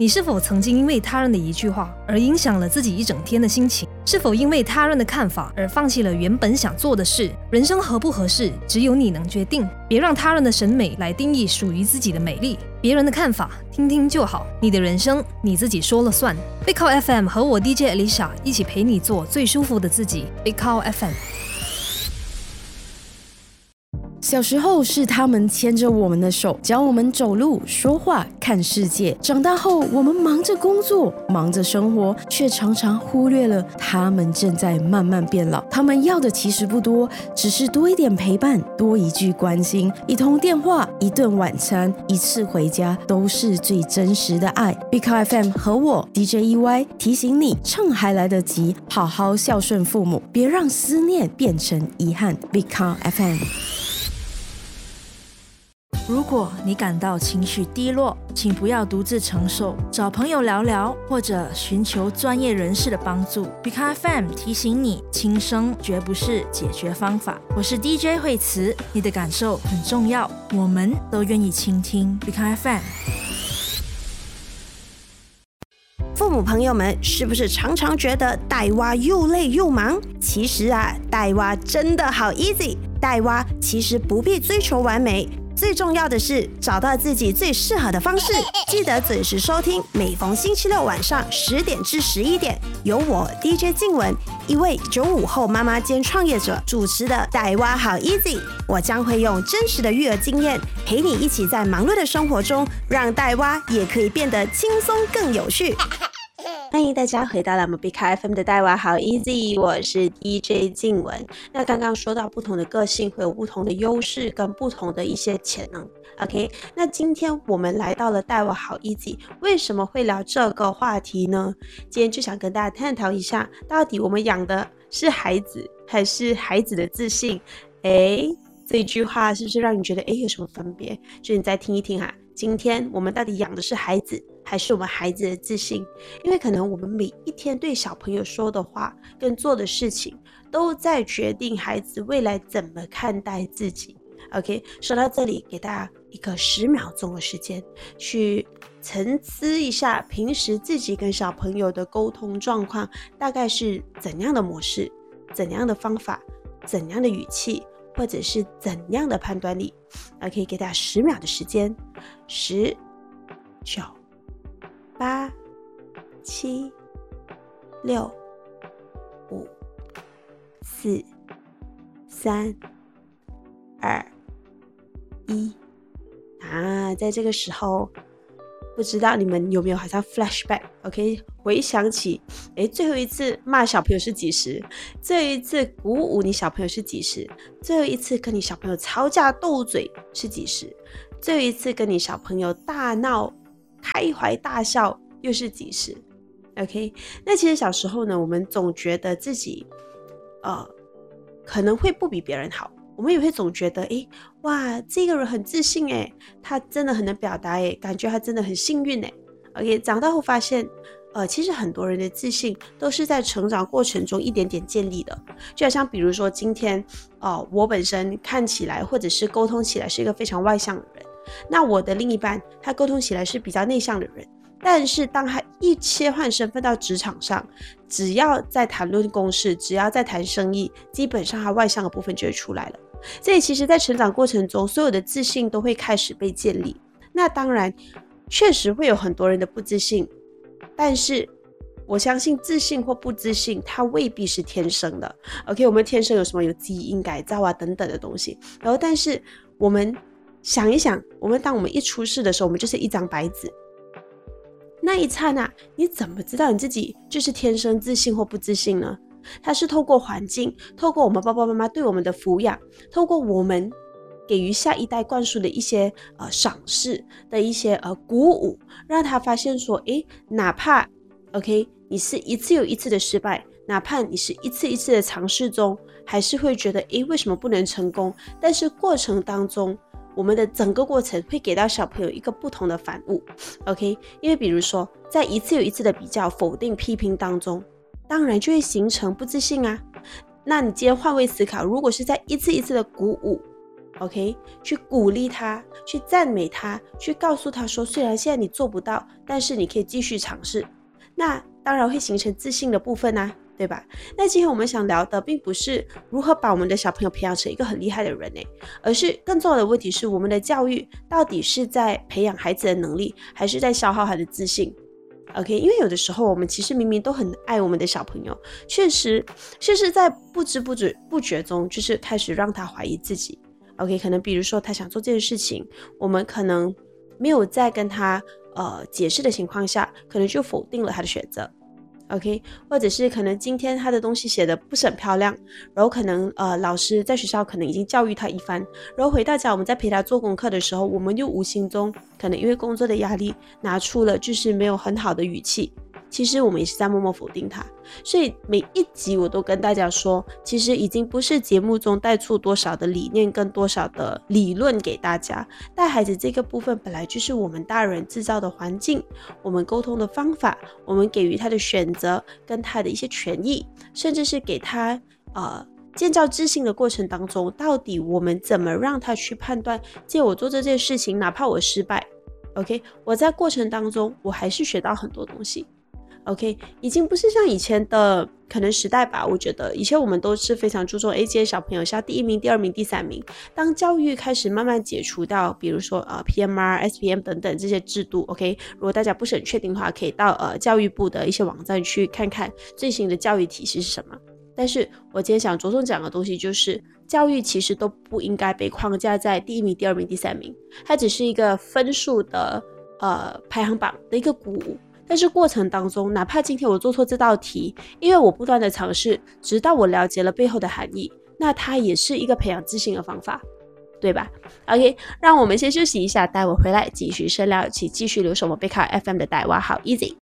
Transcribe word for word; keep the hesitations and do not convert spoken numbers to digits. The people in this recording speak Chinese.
你是否曾经因为他人的一句话而影响了自己一整天的心情？是否因为他人的看法而放弃了原本想做的事？人生合不合适，只有你能决定。别让他人的审美来定义属于自己的美丽。别人的看法听听就好，你的人生你自己说了算。Big Cow F M 和我 D J Alicia 一起陪你做最舒服的自己。Big Cow F M。 小时候是他们牵着我们的手，教我们走路、说话、看世界。长大后，我们忙着工作，忙着生活，却常常忽略了他们正在慢慢变老。他们要的其实不多，只是多一点陪伴，多一句关心，一通电话，一顿晚餐，一次回家，都是最真实的爱。Big Cow F M 和我 D J E Y 提醒你，趁还来得及，好好孝顺父母，别让思念变成遗憾。Big Cow F M。 如果你感到情绪低落，请不要独自承受，找朋友聊聊，或者寻求专业人士的帮助。Big Cow F M 提醒你，轻生绝不是解决方法。我是 D J 惠慈，你的感受很重要，我们都愿意倾听。Big Cow F M。 父母朋友们是不是常常觉得带娃又累又忙？其实啊，带娃真的好 easy。带娃其实不必追求完美，最重要的是找到自己最适合的方式。记得准时收听，每逢星期六晚上十点至十一点，由我 D J 静雯，一位九五后妈妈兼创业者主持的带娃好 easy。我将会用真实的育儿经验，陪你一起在忙碌的生活中，让带娃也可以变得轻松更有趣。欢迎大家回到了我们 Big Cow F M 的带娃好 easy， 我是 D J 静雯。那刚刚说到不同的个性会有不同的优势跟不同的一些潜能 OK， 那今天我们来到了带娃好 easy， 为什么会聊这个话题呢？今天就想跟大家探讨一下，到底我们养的是孩子还是孩子的自信？诶，这句话是不是让你觉得诶有什么分别？就你再听一听啊，今天我们到底养的是孩子还是我们孩子的自信？因为可能我们每一天对小朋友说的话跟做的事情都在决定孩子未来怎么看待自己。 OK， 说到这里给大家一个十秒钟的时间去沉思一下，平时自己跟小朋友的沟通状况大概是怎样的模式，怎样的方法，怎样的语气，或者是怎样的判断力。 OK， 给大家十秒的时间，十、九、八、七、六、五、四、三、二、一。啊，在这个时候，不知道你们有没有好像 flashback OK， 回想起诶最后一次骂小朋友是几时，最后一次鼓舞你小朋友是几时，最后一次跟你小朋友吵架斗嘴是几时，最后一次跟你小朋友大闹开怀大笑又是几时。 OK， 那其实小时候呢，我们总觉得自己呃可能会不比别人好，我们也会总觉得诶哇这个人很自信诶，他真的很能表达诶，感觉他真的很幸运诶。 OK， 长大后发现呃，其实很多人的自信都是在成长过程中一点点建立的。就好像比如说今天呃，我本身看起来或者是沟通起来是一个非常外向的人，那我的另一半他沟通起来是比较内向的人，但是当他一切换身份到职场上，只要在谈论公事，只要在谈生意，基本上他外向的部分就会出来了。所以其实在成长过程中，所有的自信都会开始被建立。那当然确实会有很多人的不自信，但是我相信自信或不自信它未必是天生的。 OK， 我们天生有什么有基因改造啊等等的东西，然后但是我们想一想，我们当我们一出世的时候，我们就是一张白纸，那一刹那你怎么知道你自己就是天生自信或不自信呢？它是透过环境，透过我们爸爸妈妈对我们的抚养，透过我们给予下一代灌输的一些呃赏识的一些呃鼓舞，让他发现说诶哪怕 OK 你是一次又一次的失败，哪怕你是一次一次的尝试中还是会觉得诶为什么不能成功，但是过程当中我们的整个过程会给到小朋友一个不同的反悟。 OK， 因为比如说在一次又一次的比较否定批评当中，当然就会形成不自信啊。那你今天换位思考，如果是在一次一次的鼓舞 OK， 去鼓励他，去赞美他，去告诉他说，虽然现在你做不到，但是你可以继续尝试。那当然会形成自信的部分啊，对吧？那今天我们想聊的并不是如何把我们的小朋友培养成一个很厉害的人诶，而是更重要的问题是，我们的教育到底是在培养孩子的能力，还是在消耗他的自信？OK， 因为有的时候我们其实明明都很爱我们的小朋友，确实确实在不知不觉不觉中，就是开始让他怀疑自己。OK， 可能比如说他想做这件事情，我们可能没有在跟他呃解释的情况下，可能就否定了他的选择。OK， 或者是可能今天他的东西写的不是很漂亮，然后可能呃老师在学校可能已经教育他一番，然后回到家我们在陪他做功课的时候，我们又无形中可能因为工作的压力拿出了就是没有很好的语气，其实我们也是在默默否定他。所以每一集我都跟大家说，其实已经不是节目中带出多少的理念跟多少的理论给大家，带孩子这个部分本来就是我们大人制造的环境，我们沟通的方法，我们给予他的选择跟他的一些权益，甚至是给他呃建造自信的过程当中，到底我们怎么让他去判断，借我做这件事情，哪怕我失败 OK， 我在过程当中我还是学到很多东西。OK， 已经不是像以前的可能时代吧，我觉得以前我们都是非常注重诶，这些小朋友是要第一名、第二名、第三名。当教育开始慢慢解除掉，比如说呃 P M R、S P M 等等这些制度 ，OK， 如果大家不是很确定的话，可以到呃教育部的一些网站去看看最新的教育体系是什么。但是我今天想着重讲的东西就是，教育其实都不应该被框架在第一名、第二名、第三名，它只是一个分数的呃排行榜的一个鼓舞。但是过程当中，哪怕今天我做错这道题，因为我不断的尝试，直到我了解了背后的含义，那它也是一个培养自信的方法，对吧 ？OK， 让我们先休息一下，待会回来继续深聊，一起继续留守我们贝卡 F M 的带娃好 easy。